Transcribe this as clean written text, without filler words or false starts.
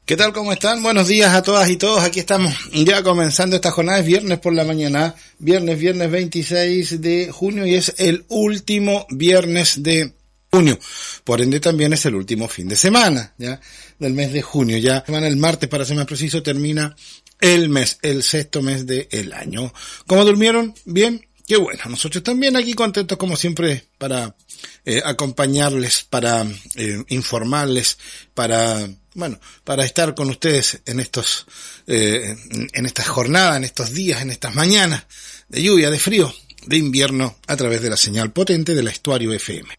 ¿Qué tal? ¿Cómo están? Buenos días a todas y todos. Aquí estamos ya comenzando esta jornada. Es viernes por la mañana. Viernes 26 de junio y es el último viernes de junio. Por ende también es el último fin de semana, ya, del mes de junio. Ya, el martes, para ser más preciso, termina el mes, el sexto mes del año. ¿Cómo durmieron? ¿Bien? Qué bueno. Nosotros también aquí contentos como siempre para acompañarles, para informarles, para estar con ustedes en en estas jornadas, en estos días, en estas mañanas de lluvia, de frío, de invierno, a través de la señal potente del Estuario FM.